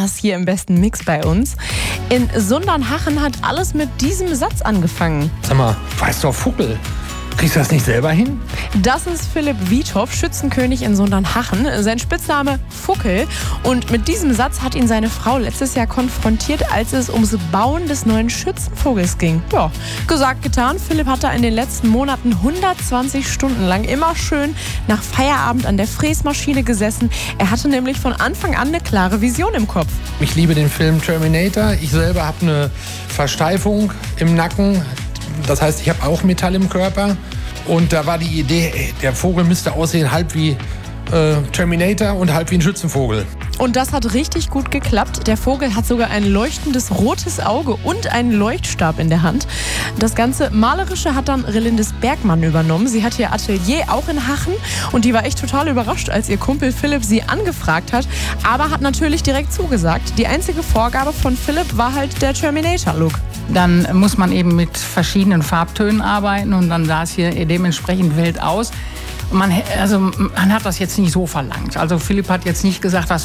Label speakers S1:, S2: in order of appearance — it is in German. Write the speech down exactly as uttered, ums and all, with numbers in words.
S1: Stars hier im besten Mix bei uns. In Sundernhachen hat alles mit diesem Satz angefangen.
S2: Sag mal, weißt du auf Vogel? Kriegst du das nicht selber hin?
S1: Das ist Philipp Wiethoff, Schützenkönig in Sundernhachen. Sein Spitzname Fuckel. Und mit diesem Satz hat ihn seine Frau letztes Jahr konfrontiert, als es ums Bauen des neuen Schützenvogels ging. Ja, gesagt, getan. Philipp hat da in den letzten Monaten hundertzwanzig Stunden lang immer schön nach Feierabend an der Fräsmaschine gesessen. Er hatte nämlich von Anfang an eine klare Vision im Kopf.
S2: Ich liebe den Film Terminator. Ich selber habe eine Versteifung im Nacken. Das heißt, ich habe auch Metall im Körper. Und da war die Idee, ey, der Vogel müsste aussehen halb wie äh, Terminator und halb wie ein Schützenvogel.
S1: Und das hat richtig gut geklappt. Der Vogel hat sogar ein leuchtendes rotes Auge und einen Leuchtstab in der Hand. Das ganze Malerische hat dann Relindis Bergmann übernommen. Sie hat ihr Atelier auch in Hachen und die war echt total überrascht, als ihr Kumpel Philipp sie angefragt hat. Aber hat natürlich direkt zugesagt. Die einzige Vorgabe von Philipp war halt der Terminator-Look.
S3: Dann muss man eben mit verschiedenen Farbtönen arbeiten und dann sah es hier dementsprechend wild aus. Man, also, man hat das jetzt nicht so verlangt. Also Philipp hat jetzt nicht gesagt, was